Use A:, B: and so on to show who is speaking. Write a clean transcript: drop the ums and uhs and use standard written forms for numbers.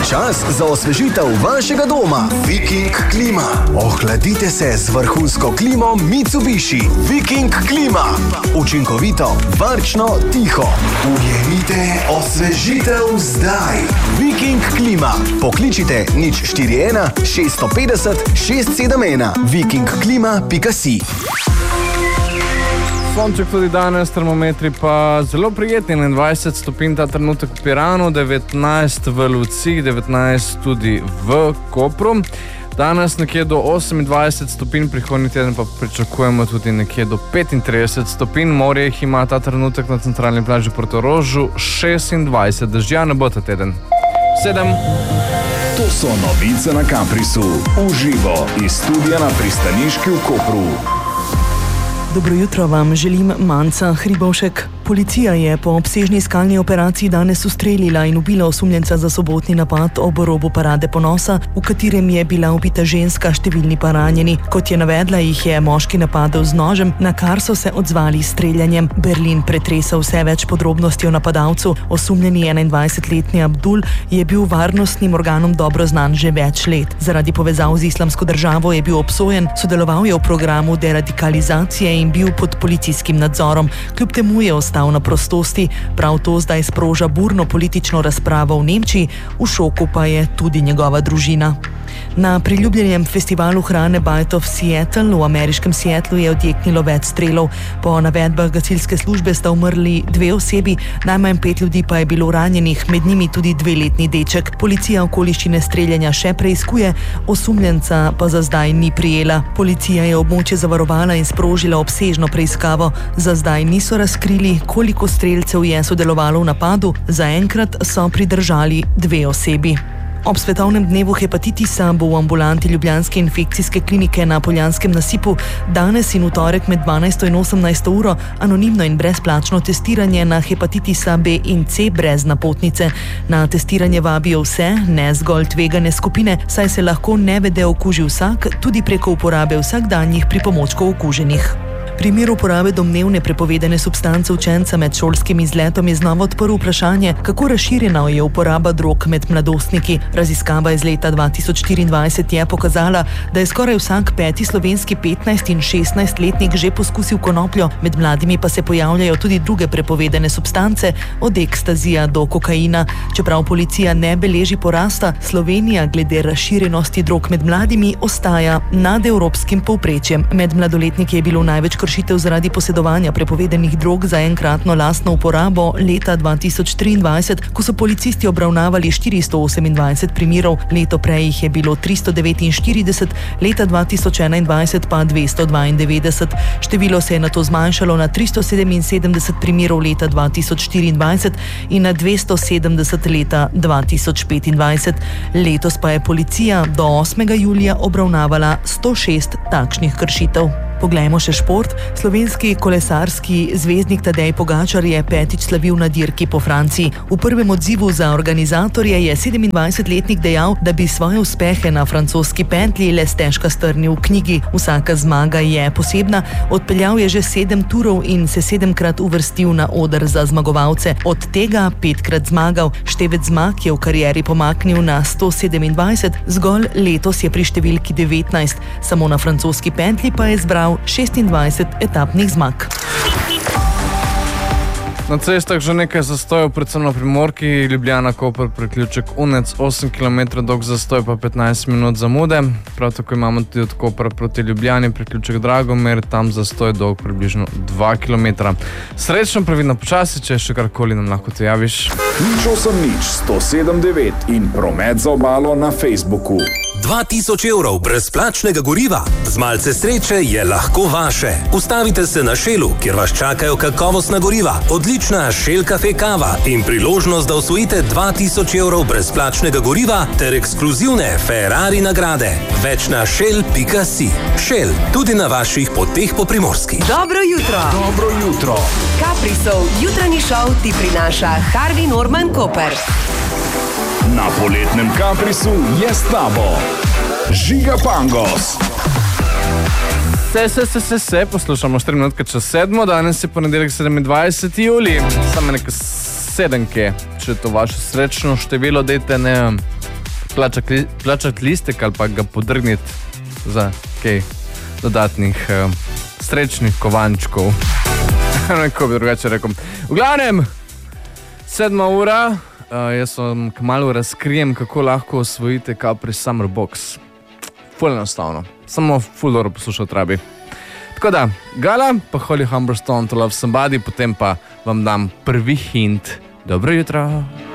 A: čas za osvežitev vašega doma. Viking Klima. Ohladite se z vrhunsko klimo Mitsubishi. Viking Klima. Učinkovito, varčno, tiho. Ujemite osvežitev zdaj. Viking Klima. Pokličite 041 650 671. vikingklima.si.
B: Sonček tudi danes, termometri pa zelo prijetni, 21 stopinj ta trenutek v Piranu, 19 v Luciji, 19 tudi v Kopru. Danes nekje do 28 stopinj, prihodnji teden pa pričakujemo tudi nekje do 35 stopinj. Morje jih ima ta trenutek na centralni plaži Portorožu 26, dežja ne bo ta teden. 7.
C: To so novice na Caprisu, uživo iz studia na pristaniški v Kopru.
D: Dobro jutro vam želim, Manca Hribovšek. Policija je po obsežni iskalni operaciji danes ustrelila in ubila osumljenca za sobotni napad ob robu Parade ponosa, v katerem je bila ubita ženska, številni pa ranjeni. Kot je navedla, jih je moški napadel z nožem, na kar so se odzvali s streljanjem. Berlin pretresa vse več podrobnosti o napadalcu. Osumljeni 21-letni Abdul je bil varnostnim organom dobro znan že več let. Zaradi povezav z Islamsko državo je bil obsojen, sodeloval je v programu deradikalizacije in bil pod policijskim nadzorom. Kljub temu je ostal na prostosti. Prav to zdaj sproža burno politično razpravo v Nemčiji, v šoku pa je tudi njegova družina. Na priljubljenem festivalu hrane Bite of Seattle v ameriškem Seattlu je odjeknilo več strelov. Po navedbah gasilske službe sta umrli 2 osebi, najmanj 5 ljudi pa je bilo ranjenih, med njimi tudi 2-letni deček. Policija okoliščine streljanja še preiskuje, osumljenca pa za zdaj ni prijela. Policija je območje zavarovala in sprožila obsežno preiskavo. Za zdaj niso razkrili, koliko strelcev je sodelovalo v napadu, zaenkrat so pridržali 2 osebi. Ob svetovnem dnevu hepatitisa bo v ambulanti ljubljanske infekcijske klinike na Poljanskem nasipu danes in v torek med 12 in 18 uro anonimno in brezplačno testiranje na hepatitisa B in C brez napotnice. Na testiranje vabijo vse, ne zgolj tvegane skupine, saj se lahko nevede okuži vsak, tudi preko uporabe vsakdanjih pripomočkov okuženih. Primer uporabe domnevne prepovedane substance učenca med šolskim izletom je znova odprl vprašanje, kako razširjena je uporaba drog med mladostniki. Raziskava iz leta 2024 je pokazala, da je skoraj vsak 5. slovenski 15- in 16-letnik že poskusil konopljo, med mladimi pa se pojavljajo tudi druge prepovedane substance, od ekstazija do kokaina. Čeprav policija ne beleži porasta, Slovenija glede razširjenosti drog med mladimi ostaja nad evropskim povprečjem. Med mladoletniki je bilo največ kršitev zaradi posedovanja prepovedanih drog za enkratno lastno uporabo leta 2023, ko so policisti obravnavali 428 primerov, leto prej jih je bilo 349, leta 2021 pa 292. Število se je nato zmanjšalo na 377 primerov leta 2024 in na 270 leta 2025. Letos pa je policija do 8. julija obravnavala 106 takšnih kršitev. Poglejmo še šport. Slovenski kolesarski zvezdnik Tadej Pogačar je 5. slavil na dirki po Franciji. V prvem odzivu za organizatorje je 27-letnik dejal, da bi svoje uspehe na francoski pentlji le stežka strnil v knjigi. Vsaka zmaga je posebna, odpeljal je že 7 turov in se 7-krat uvrstil na oder za zmagovalce. Od tega 5-krat zmagal. Števec zmag je v karieri pomaknil na 127, zgolj letos je pri številki 19. Samo na francoski pentlji pa je zbral 26 etapnih zmag.
B: Na cestah že nekaj zastojev, predvsem na primorki, Ljubljana-Koper, priključek Unec, 8 km dolg zastoj pa 15 minut zamude. Prav tako imamo tudi od Kopra proti Ljubljani priključek Dragomer, tam zastoj dolg približno 2 km. Srečno, previdno počasi, če še karkoli nam lahko te javiš.
C: 108-107-9 in promet za obalo na Facebooku.
E: 2000 evrov brezplačnega goriva. Z malce sreče je lahko vaše. Ustavite se na Shellu, kjer vas čakajo kakovostna goriva, odlična Shell Cafe kava in priložnost, da osvojite 2000 evrov brezplačnega goriva ter ekskluzivne Ferrari nagrade. Več na shell.si. Shell, tudi na vaših poteh po Primorski.
F: Dobro jutro.
C: Dobro jutro.
F: Caprisov jutranji šov ti prinaša Harvey Norman Koper.
C: Na poletnem Caprisu je s tabo Žiga Pangos.
B: Se, poslušamo 4 minutke čez 7, danes je ponedeljek 27. julij, samo neke 7, če to vaše srečno število dejte, ne vem, plačati listek ali pa ga podrgniti za kaj dodatnih srečnih kovančkov. Neko bi drugače rekel. V glavnem, 7 ura, jaz vam kmalu razkrijem, kako lahko osvojite Capri Summer Box. Ful enostavno, samo ful dobro poslušati rabi. Tako da, Gala, pa Holly Humberstone, To Love Somebody, potem pa vam dam prvi hint. Dobro jutro.